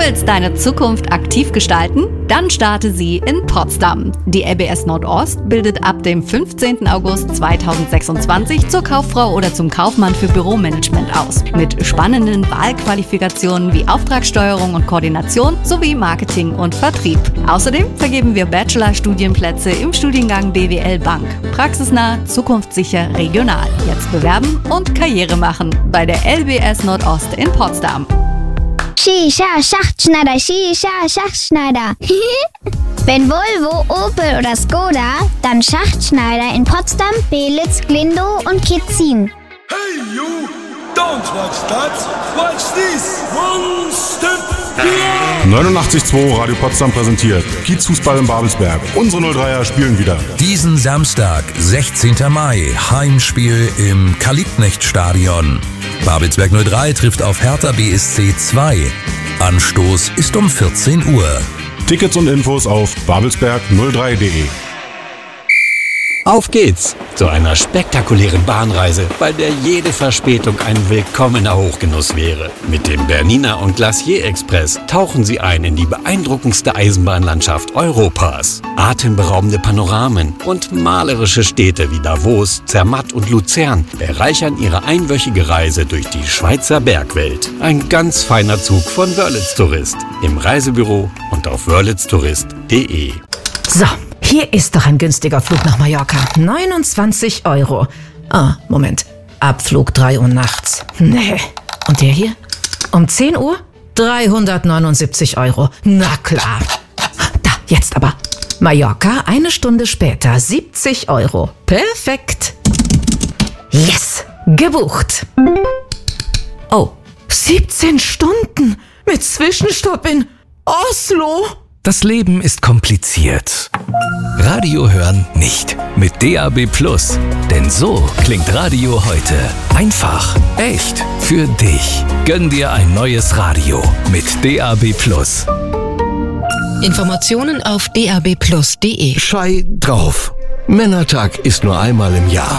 willst deine Zukunft aktiv gestalten? Dann starte sie in Potsdam. Die LBS Nordost bildet ab dem 15. August 2026 zur Kauffrau oder zum Kaufmann für Büromanagement aus. Mit spannenden Wahlqualifikationen wie Auftragssteuerung und Koordination sowie Marketing und Vertrieb. Außerdem vergeben wir Bachelor-Studienplätze im Studiengang BWL Bank. Praxisnah, zukunftssicher, regional. Jetzt bewerben und Karriere machen bei der LBS Nordost in Potsdam. Shisha, Schachtschneider, Shisha, Schachtschneider. Wenn Volvo, Opel oder Skoda, dann Schachtschneider in Potsdam, Belitz, Glindow und Kitzin. Hey you, don't watch that, watch this. One step beyond. 89.2 Radio Potsdam präsentiert Kiezfußball in Babelsberg. Unsere 03er spielen wieder. Diesen Samstag, 16. Mai, Heimspiel im Karl-Liebknecht-Stadion. Babelsberg 03 trifft auf Hertha BSC 2. Anstoß ist um 14 Uhr. Tickets und Infos auf babelsberg03.de. Auf geht's zu einer spektakulären Bahnreise, bei der jede Verspätung ein willkommener Hochgenuss wäre. Mit dem Bernina und Glacier Express tauchen Sie ein in die beeindruckendste Eisenbahnlandschaft Europas. Atemberaubende Panoramen und malerische Städte wie Davos, Zermatt und Luzern bereichern Ihre einwöchige Reise durch die Schweizer Bergwelt. Ein ganz feiner Zug von Wörlitz Tourist im Reisebüro und auf wörlitztourist.de. So, hier ist doch ein günstiger Flug nach Mallorca. 29 €. Ah, Moment. Abflug 3 Uhr nachts. Nee. Und der hier? Um 10 Uhr? 379 €. Na klar. Da, jetzt aber. Mallorca, 1 Stunde später, 70 €. Perfekt. Yes, gebucht. Oh, 17 Stunden mit Zwischenstopp in Oslo. Das Leben ist kompliziert. Radio hören nicht. Mit DAB+. Denn so klingt Radio heute. Einfach, echt, für dich. Gönn dir ein neues Radio mit DAB+. Informationen auf dabplus.de. Schei drauf. Männertag ist nur einmal im Jahr.